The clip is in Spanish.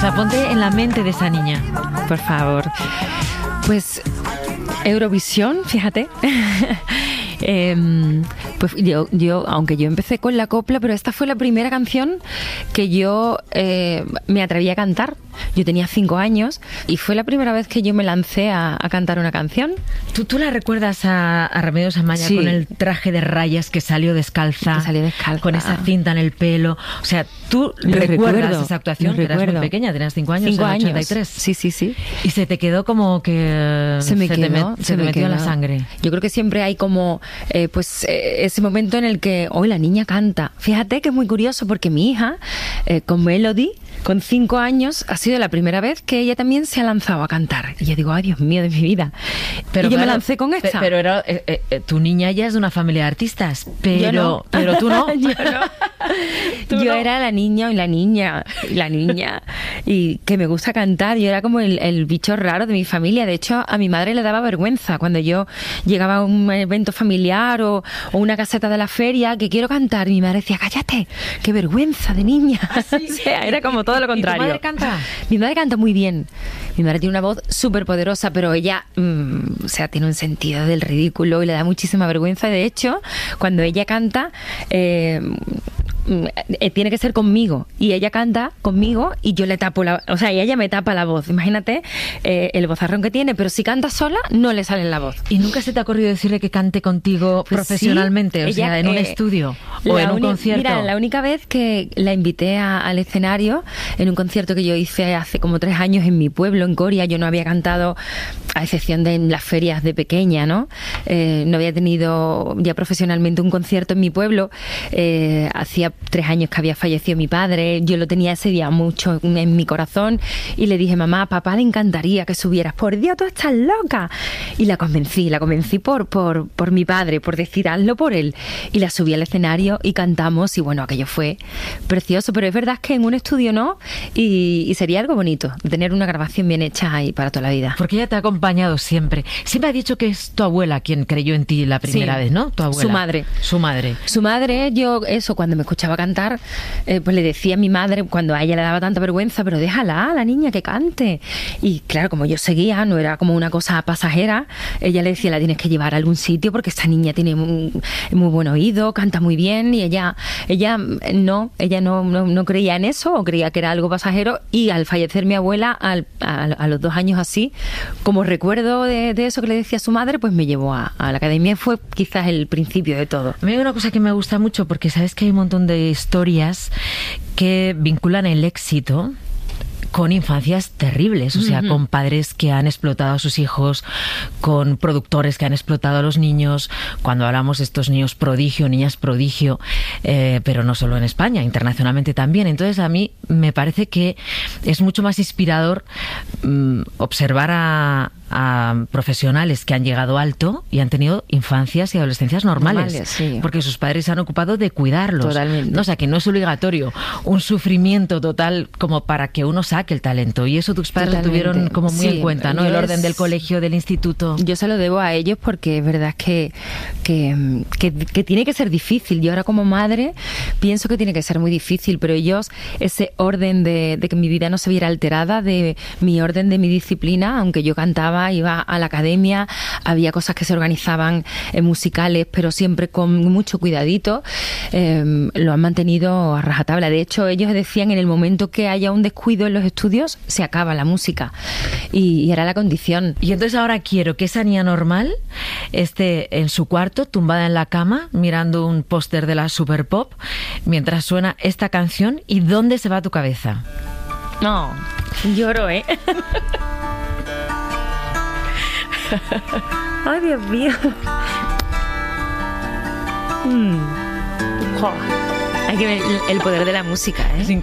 sea, ponte en la mente de esa niña. Por favor. Pues Eurovisión, fíjate. Pues yo, aunque yo empecé con la copla, pero esta fue la primera canción que yo me atreví a cantar. Yo tenía 5 años y fue la primera vez que yo me lancé a cantar una canción. ¿Tú la recuerdas a Remedios Amaya? Sí. Con el traje de rayas que salió descalza, con esa cinta en el pelo? O sea, ¿tú recuerdas esa actuación? Que eras muy pequeña, tenías 5 años, 5 años. 83. Sí. Y se te quedó como que se te metió en la sangre. Yo creo que siempre hay como ese momento en el que hoy la niña canta. Fíjate que es muy curioso porque mi hija, con Melody, con 5 años, ha sido la primera vez que ella también se ha lanzado a cantar. Y yo digo, ay, Dios mío de mi vida. Pero y yo me lancé con esta. Pero era, tu niña ya es de una familia de artistas, pero, no. Pero tú no. Yo era la niña y la niña y que me gusta cantar. Yo era como el bicho raro de mi familia. De hecho, a mi madre le daba vergüenza cuando yo llegaba a un evento familiar o una caseta de la feria que quiero cantar. Mi madre decía, cállate, qué vergüenza de niña. ¿Sí? O sea, era como todo lo contrario. ¿Y tu madre canta? Mi madre canta muy bien. Mi madre tiene una voz súper poderosa, pero ella, tiene un sentido del ridículo y le da muchísima vergüenza. De hecho, cuando ella canta, tiene que ser conmigo. Y ella canta conmigo y yo le tapo ella me tapa la voz. Imagínate el vozarrón que tiene, pero si canta sola, no le sale la voz. ¿Y nunca se te ha ocurrido decirle que cante contigo profesionalmente? Sí, en un estudio o en un concierto. Mira, la única vez que la invité al escenario, en un concierto que yo hice hace como 3 años en mi pueblo, en Coria, yo no había cantado, a excepción de en las ferias de pequeña, ¿no? No había tenido ya profesionalmente un concierto en mi pueblo. Hacía 3 años que había fallecido mi padre. Yo lo tenía ese día mucho en mi corazón y le dije, mamá, papá le encantaría que subieras. Por Dios, tú estás loca. Y la convencí por mi padre, por decir, hazlo por él. Y la subí al escenario y cantamos y bueno, aquello fue precioso, pero es verdad que en un estudio no, y sería algo bonito tener una grabación bien hecha ahí para toda la vida. Porque ella te ha acompañado siempre. Siempre ha dicho que es tu abuela quien creyó en ti la primera vez, ¿no? Tu abuela. Su madre, yo cuando me escuchaba cantar, pues le decía a mi madre, cuando a ella le daba tanta vergüenza, pero déjala, la niña que cante. Y claro, como yo seguía, no era como una cosa pasajera, ella le decía, la tienes que llevar a algún sitio porque esta niña tiene muy buen oído, canta muy bien, y ella no creía en eso, o creía que era algo pasajero, y al fallecer mi abuela, a los 2 años así, como recuerdo de eso que le decía a su madre, pues me llevó a la academia. Fue quizás el principio de todo. A mí hay una cosa que me gusta mucho, porque sabes que hay un montón de historias que vinculan el éxito con infancias terribles, o sea, con padres que han explotado a sus hijos, con productores que han explotado a los niños, cuando hablamos de estos niños prodigio, niñas prodigio, pero no solo en España, internacionalmente también. Entonces a mí me parece que es mucho más inspirador observar a profesionales que han llegado alto y han tenido infancias y adolescencias normales, sí. Porque sus padres se han ocupado de cuidarlos. Totalmente. ¿No? O sea, que no es obligatorio un sufrimiento total como para que uno saque el talento, y eso tus padres lo tuvieron como muy en cuenta, ¿no? El orden del colegio, del instituto. Yo se lo debo a ellos porque es verdad que tiene que ser difícil. Yo ahora como madre pienso que tiene que ser muy difícil, pero ellos, ese orden de que mi vida no se viera alterada, de mi orden de mi disciplina, aunque yo cantaba, iba a la academia, había cosas que se organizaban musicales, pero siempre con mucho cuidadito, lo han mantenido a rajatabla. De hecho, ellos decían, en el momento que haya un descuido en los estudios, se acaba la música, y era la condición. Y entonces ahora quiero que esa niña normal esté en su cuarto, tumbada en la cama, mirando un póster de la Super Pop, mientras suena esta canción. ¿Y dónde se va tu cabeza? No, lloro, ¿eh? Ay, Dios mío. Hay que ver el poder de la música, ¿eh? Es increíble.